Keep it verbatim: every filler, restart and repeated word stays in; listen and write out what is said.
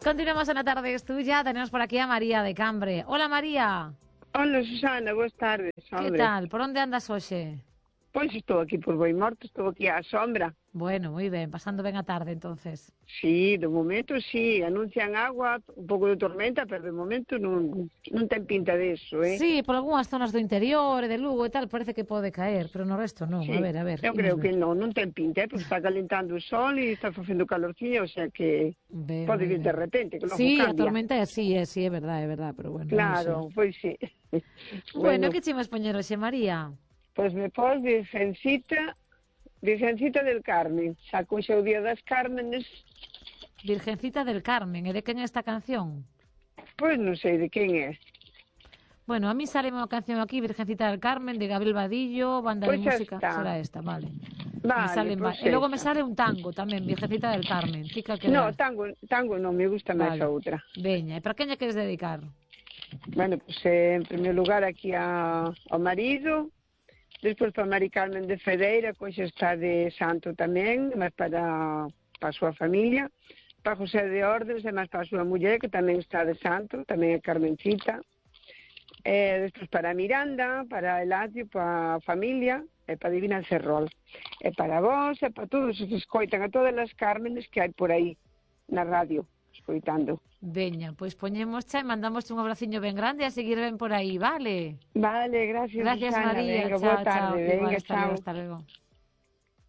Continuamos en La Tarde es Tuya. Tenemos por aquí a María de Cambre. Hola, María. Hola, Susana, boas tardes. Que tal? Por onde andas hoxe? Pois estou aquí por Boimorto, estou aquí á sombra. Bueno, moi ben, pasando ben a tarde, entonces. Sí, de momento sí, anuncian agua, un pouco de tormenta, pero de momento non, non ten pinta de eso, eh? Sí, por algunhas zonas do interior e de Lugo e tal, parece que pode caer, pero no resto non. Sí, A ver, a ver. eu creo que non, non ten pinta, eh? Porque está calentando o sol e está facendo calorcillo, o sea que ben, pode vir ben. de repente, que logo sí, cambia. Sí, a tormenta é así, é así, é verdade, é verdade, pero bueno. Claro, pois sí. Bueno, bueno, que che vas poñer hoxe, María? Pois me pos Virgencita, Virgencita del Carmen, xa cuxa o Día das Cármenes. Virgencita del Carmen, e de quen é esta canción? Pois non sei de quen é. Bueno, a mí sale unha canción aquí, Virgencita del Carmen, de Gabriel Vadillo, banda pues de música, está. será esta, vale. Vale, sale pues e logo me sale un tango tamén, Virgencita del Carmen. Tica que no, tango, tango non, me gusta máis vale. a outra. Veña, e para quen lle queres dedicar? Bueno, pues eh, en primer lugar aquí a, ao marido, despois para Mari Carmen de Fedeira, que hoxe está de santo tamén, mas para, para a súa familia, para José de Ordes, e máis para a súa muller, que tamén está de santo, tamén é Carmencita, e despois para Miranda, para Eladio, para a familia, e para Divina Cerrol, e para vos, e para todos os que escoitan, a todas as Cármenes que hai por aí na radio, escoitando. Veña, pois poñémoscha e mandamos un abraciño ben grande e a seguir ben por aí, vale? Vale, gracias, Gracias, Susana. María. Venga, Chao, boa tarde. chao. Venga, Igual, hasta chao. luego, hasta luego.